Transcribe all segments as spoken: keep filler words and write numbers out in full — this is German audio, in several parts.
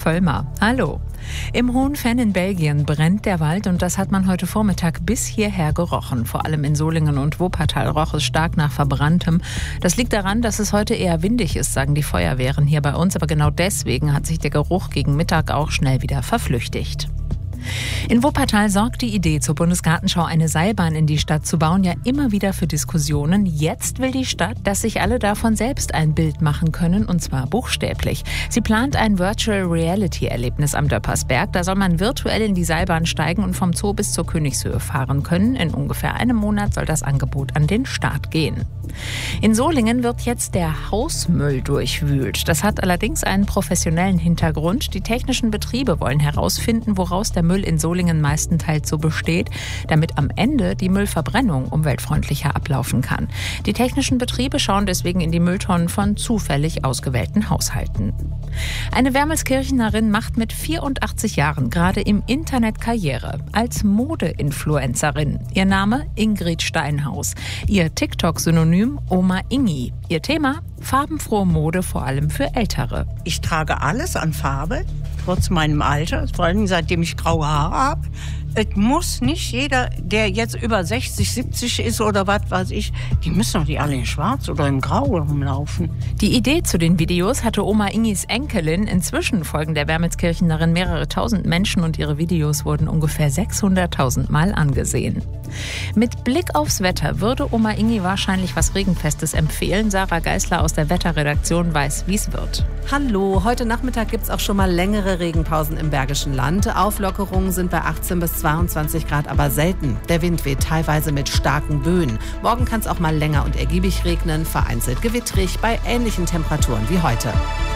Vollmer. Hallo. Im Hohenfenn in Belgien brennt der Wald und das hat man heute Vormittag bis hierher gerochen. Vor allem in Solingen und Wuppertal roch es stark nach Verbranntem. Das liegt daran, dass es heute eher windig ist, sagen die Feuerwehren hier bei uns. Aber genau deswegen hat sich der Geruch gegen Mittag auch schnell wieder verflüchtigt. In Wuppertal sorgt die Idee, zur Bundesgartenschau eine Seilbahn in die Stadt zu bauen, ja immer wieder für Diskussionen. Jetzt will die Stadt, dass sich alle davon selbst ein Bild machen können, und zwar buchstäblich. Sie plant ein Virtual-Reality-Erlebnis am Döppersberg. Da soll man virtuell in die Seilbahn steigen und vom Zoo bis zur Königshöhe fahren können. In ungefähr einem Monat soll das Angebot an den Start gehen. In Solingen wird jetzt der Hausmüll durchwühlt. Das hat allerdings einen professionellen Hintergrund. Die technischen Betriebe wollen herausfinden, woraus der Müll in Solingen meistenteils so besteht, damit am Ende die Müllverbrennung umweltfreundlicher ablaufen kann. Die technischen Betriebe schauen deswegen in die Mülltonnen von zufällig ausgewählten Haushalten. Eine Wermelskirchenerin macht mit vierundachtzig Jahren gerade im Internet Karriere als Mode-Influencerin. Ihr Name Ingrid Steinhaus. Ihr TikTok-Synonym Oma Ingi. Ihr Thema farbenfrohe Mode, vor allem für Ältere. Ich trage alles an Farbe, trotz meinem Alter, vor allem seitdem ich graue Haare habe. Es muss nicht jeder, der jetzt über sechzig, siebzig ist oder was weiß ich, die müssen doch nicht alle in Schwarz oder in Grau rumlaufen. Die Idee zu den Videos hatte Oma Ingis Enkelin. Inzwischen folgen der Wermelskirchenerin mehrere tausend Menschen und ihre Videos wurden ungefähr sechshunderttausend Mal angesehen. Mit Blick aufs Wetter würde Oma Ingi wahrscheinlich was Regenfestes empfehlen. Sarah Geisler aus der Wetterredaktion weiß, wie es wird. Hallo, heute Nachmittag gibt es auch schon mal längere Regenpausen im Bergischen Land. Auflockerungen sind bei achtzehn bis zweiundzwanzig Grad aber selten. Der Wind weht teilweise mit starken Böen. Morgen kann es auch mal länger und ergiebig regnen, vereinzelt gewittrig bei ähnlichen Temperaturen wie heute.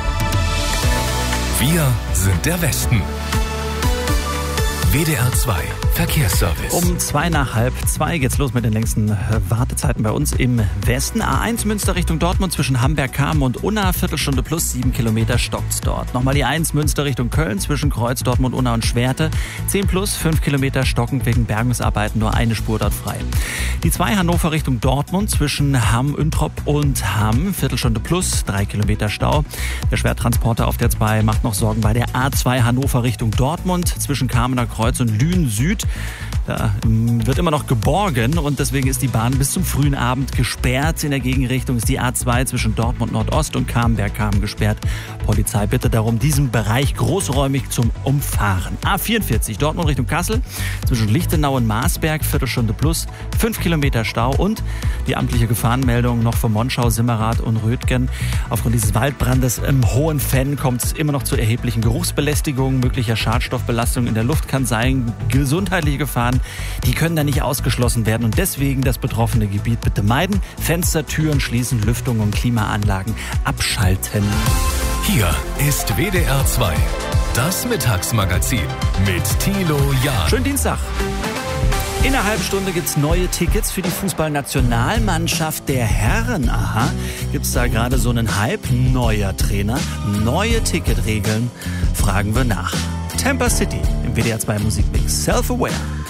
Wir sind der Westen. W D R zwei Verkehrsservice. Um zwei nach halb zwei geht's los mit den längsten Wartezeiten bei uns im Westen. A eins Münster Richtung Dortmund zwischen Hamberg-Kamen und Unna, Viertelstunde plus, sieben Kilometer stockt's dort. Nochmal die eins Münster Richtung Köln zwischen Kreuz, Dortmund, Unna und Schwerte. zehn plus, fünf Kilometer stockend wegen Bergungsarbeiten, nur eine Spur dort frei. Die zwei Hannover Richtung Dortmund zwischen Hamm, Üntrop und Hamm, Viertelstunde plus, drei Kilometer Stau. Der Schwertransporter auf der zwei macht noch Sorgen bei der A zwei Hannover Richtung Dortmund zwischen Kamener Kreuz und Lünen Süd. Da wird immer noch geborgen und deswegen ist die Bahn bis zum frühen Abend gesperrt. In der Gegenrichtung ist die A zwei zwischen Dortmund Nordost und Camberg-Kamen gesperrt. Polizei bittet darum, diesen Bereich großräumig zum Umfahren. A vierundvierzig Dortmund Richtung Kassel zwischen Lichtenau und Marsberg, Viertelstunde plus, fünf Kilometer Stau und die amtliche Gefahrenmeldung noch von Monschau, Simmerath und Rötgen. Aufgrund dieses Waldbrandes im Hohenfenn kommt es immer noch zu erheblichen Geruchsbelästigungen, möglicher Schadstoffbelastung in der Luft kann sein, gesundheitliche Gefahren, die können da nicht ausgeschlossen werden und deswegen das betroffene Gebiet bitte meiden, Fenster, Türen schließen, Lüftung und Klimaanlagen abschalten. Hier ist W D R zwei, das Mittagsmagazin mit Thilo Jahn. Schönen Dienstag. In einer halben Stunde gibt's neue Tickets für die Fußballnationalmannschaft der Herren. Aha, gibt's da gerade so einen Hype? Neuer Trainer, neue Ticketregeln? Fragen wir nach. Tampa City im W D R zwei Musikmix. Self-Aware.